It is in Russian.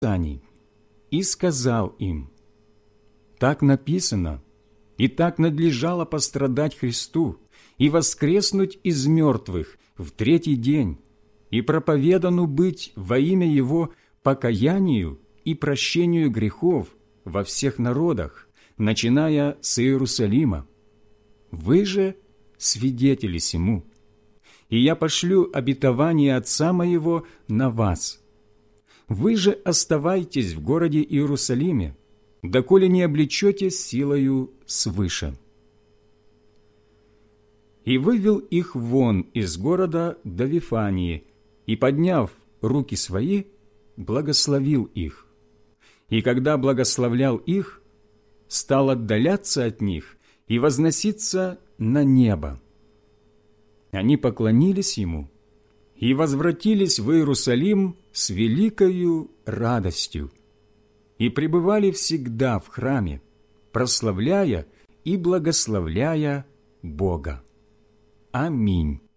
Писаний и сказал им: «Так написано, и так надлежало пострадать Христу и воскреснуть из мертвых в третий день, и проповедану быть во имя Его покаянию и прощению грехов во всех народах, начиная с Иерусалима. Вы же свидетели сему, и я пошлю обетование Отца Моего на вас. Вы же оставайтесь в городе Иерусалиме, доколе не облечетесь силою свыше». И вывел их вон из города до Вифании, и, подняв руки свои, благословил их. И когда благословлял их, стал отдаляться от них и возноситься на небо. Они поклонились Ему и возвратились в Иерусалим с великою радостью и пребывали всегда в храме, прославляя и благословляя Бога. Аминь.